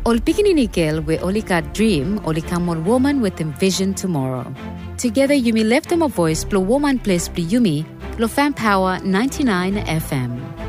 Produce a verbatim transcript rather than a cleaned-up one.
Ol pikinini girl we only got dream, only come on woman with them vision tomorrow. Together Yumi left them a voice, blow woman place, blow Yumi, lo fan power ninety-nine F M.